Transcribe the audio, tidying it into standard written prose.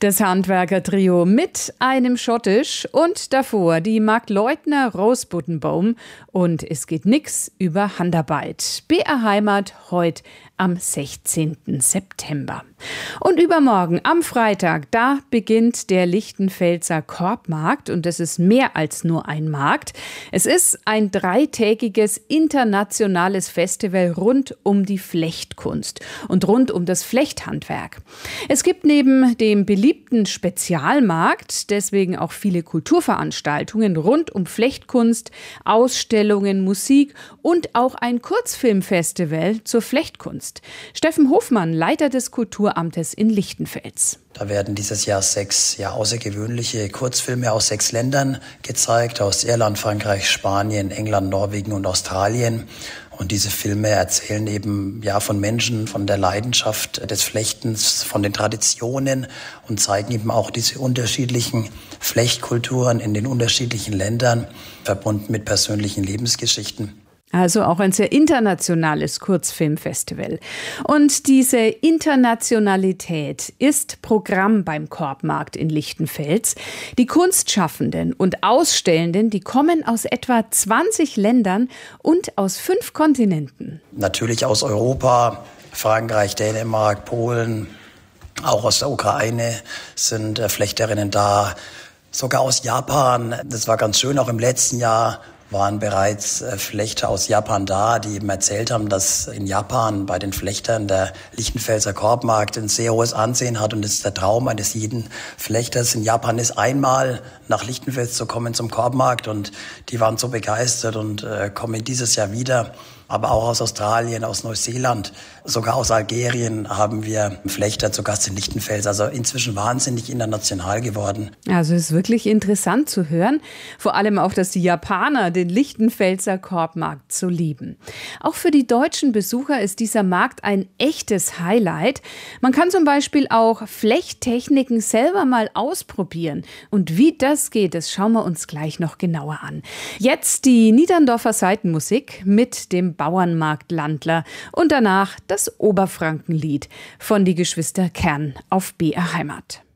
Das Handwerker-Trio mit einem Schottisch und davor die Marktleutner Rosbuttenbaum und es geht nix über Handarbeit. BR Heimat heute am 16. September. Und übermorgen am Freitag, da beginnt der Lichtenfelser Korbmarkt und es ist mehr als nur ein Markt. Es ist ein dreitägiges internationales Festival rund um die Flechtkunst und rund um das Flechthandwerk. Es gibt neben dem beliebten Spezialmarkt deswegen auch viele Kulturveranstaltungen rund um Flechtkunst, Ausstellungen, Musik und auch ein Kurzfilmfestival zur Flechtkunst. Steffen Hofmann, Leiter des Kulturamtes in Lichtenfels. Da werden dieses Jahr 6 außergewöhnliche Kurzfilme aus 6 Ländern gezeigt, aus Irland, Frankreich, Spanien, England, Norwegen und Australien. Und diese Filme erzählen eben von Menschen, von der Leidenschaft des Flechtens, von den Traditionen und zeigen eben auch diese unterschiedlichen Flechtkulturen in den unterschiedlichen Ländern, verbunden mit persönlichen Lebensgeschichten. Also auch ein sehr internationales Kurzfilmfestival. Und diese Internationalität ist Programm beim Korbmarkt in Lichtenfels. Die Kunstschaffenden und Ausstellenden, die kommen aus etwa 20 Ländern und aus 5 Kontinenten. Natürlich aus Europa, Frankreich, Dänemark, Polen, auch aus der Ukraine sind Flechterinnen da, sogar aus Japan. Das war ganz schön, auch im letzten Jahr waren bereits Flechter aus Japan da, die eben erzählt haben, dass in Japan bei den Flechtern der Lichtenfelser Korbmarkt ein sehr hohes Ansehen hat und es ist der Traum eines jeden Flechters in Japan ist, einmal nach Lichtenfels zu kommen zum Korbmarkt und die waren so begeistert und kommen dieses Jahr wieder. Aber auch aus Australien, aus Neuseeland, sogar aus Algerien haben wir Flechter zu Gast in Lichtenfels. Also inzwischen wahnsinnig international geworden. Also es ist wirklich interessant zu hören. Vor allem auch, dass die Japaner den Lichtenfelser Korbmarkt so lieben. Auch für die deutschen Besucher ist dieser Markt ein echtes Highlight. Man kann zum Beispiel auch Flechttechniken selber mal ausprobieren. Und wie das geht, das schauen wir uns gleich noch genauer an. Jetzt die Niederndorfer Seitenmusik mit dem Bauernmarktlandler und danach das Oberfrankenlied von die Geschwister Kern auf BR Heimat.